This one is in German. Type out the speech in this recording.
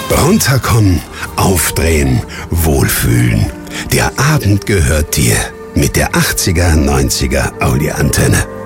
Runterkommen, aufdrehen, wohlfühlen. Der Abend gehört dir mit der 80er, 90er Audi-Antenne.